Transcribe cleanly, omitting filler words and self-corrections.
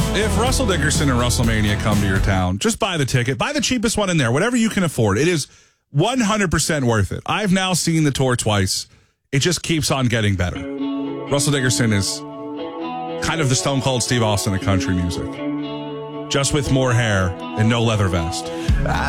If Russell Dickerson and WrestleMania come to your town, just buy the ticket. Buy the cheapest one in there, whatever you can afford. It is 100% worth it. I've now seen the tour twice. It just keeps on getting better. Russell Dickerson is kind of the Stone Cold Steve Austin of country music, just with more hair and no leather vest.